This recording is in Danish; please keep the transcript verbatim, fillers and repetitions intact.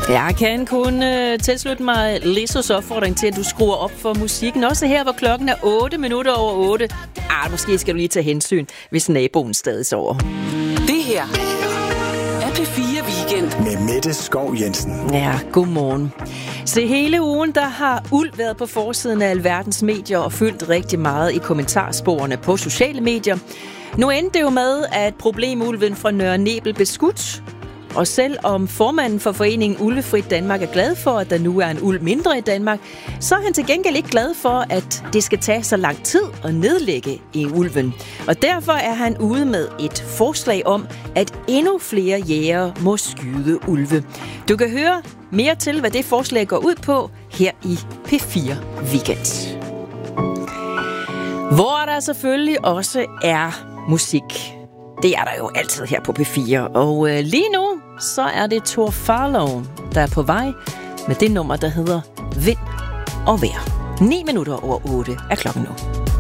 Jeg kan kun uh, tilslutte mig Lissos opfordring til, at du skruer op for musikken. Også her, hvor klokken er otte minutter over otte. Ah, måske skal du lige tage hensyn, hvis naboen stadig sover. Det her er P fire Weekend med Mette Skov Jensen. Ja, godmorgen. Se, hele ugen, der har uld været på forsiden af alverdens medier og fyldt rigtig meget i kommentarsporene på sociale medier. Nu endte det jo med, at problemulven fra Nørre Nebel blev skudt. Og selvom formanden for foreningen Ulvefrit Danmark er glad for, at der nu er en ulv mindre i Danmark, så er han til gengæld ikke glad for, at det skal tage så lang tid at nedlægge en ulven. Og derfor er han ude med et forslag om, at endnu flere jægere må skyde ulve. Du kan høre mere til, hvad det forslag går ud på, her i P fire Weekend. Hvor der selvfølgelig også er musik. Det er der jo altid her på P fire. Og øh, lige nu, så er det Tor Farlow, der er på vej med det nummer, der hedder Vind og Vejr. ni minutter over otte er klokken nu.